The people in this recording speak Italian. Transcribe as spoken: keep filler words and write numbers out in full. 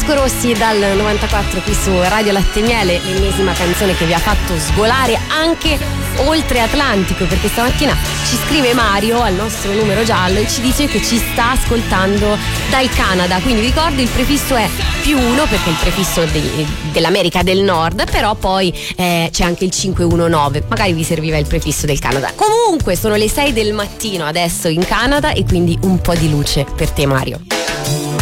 Marco Rossi dal novantaquattro qui su Radio Latte e Miele, l'ennesima canzone che vi ha fatto svolare anche oltre Atlantico, perché stamattina ci scrive Mario al nostro numero giallo e ci dice che ci sta ascoltando dal Canada, quindi vi ricordo il prefisso è più uno perché è il prefisso di, dell'America del Nord, però poi eh, c'è anche il cinque uno nove, magari vi serviva il prefisso del Canada. Comunque sono le sei del mattino adesso in Canada e quindi un po' di luce per te, Mario.